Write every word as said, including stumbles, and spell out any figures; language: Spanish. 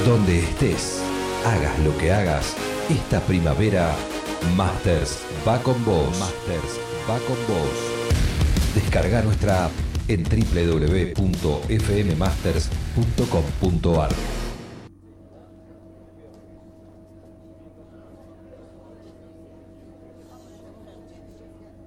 Donde estés, hagas lo que hagas, esta primavera, Masters va con vos. Masters va con vos. Descarga nuestra app en doble u doble u doble u punto f m masters punto com punto a r.